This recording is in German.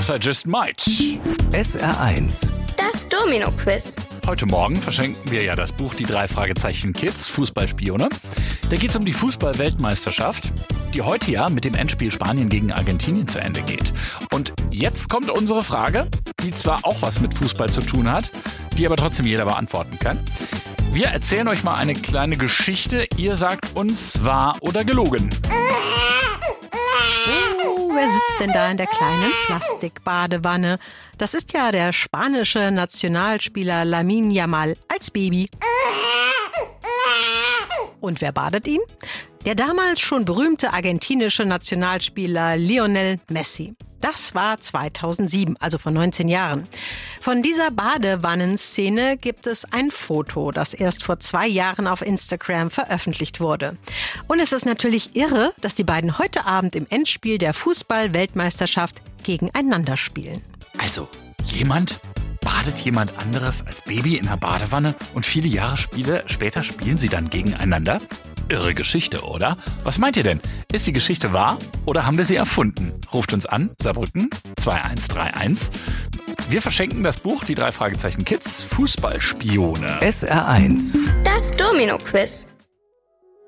Was I Just Might. SR1. Das Domino-Quiz. Heute Morgen verschenken wir ja das Buch Die 3 Fragezeichen Kids, Fußballspione. Da geht es um die Fußball-Weltmeisterschaft, die heute ja mit dem Endspiel Spanien gegen Argentinien zu Ende geht. Und jetzt kommt unsere Frage, die zwar auch was mit Fußball zu tun hat, die aber trotzdem jeder beantworten kann. Wir erzählen euch mal eine kleine Geschichte. Ihr sagt uns, wahr oder gelogen. Wer sitzt denn da in der kleinen Plastikbadewanne? Das ist ja der spanische Nationalspieler Lamine Yamal als Baby. Und wer badet ihn? Der damals schon berühmte argentinische Nationalspieler Lionel Messi. Das war 2007, also vor 19 Jahren. Von dieser Badewannenszene gibt es ein Foto, das erst vor 2 Jahren auf Instagram veröffentlicht wurde. Und es ist natürlich irre, dass die beiden heute Abend im Endspiel der Fußball-Weltmeisterschaft gegeneinander spielen. Also, badet jemand anderes als Baby in der Badewanne und viele Jahre später spielen sie dann gegeneinander? Irre Geschichte, oder? Was meint ihr denn? Ist die Geschichte wahr oder haben wir sie erfunden? Ruft uns an, Saarbrücken 2131. Wir verschenken das Buch Die 3 Fragezeichen Kids, Fußballspione. SR1. Das Domino-Quiz.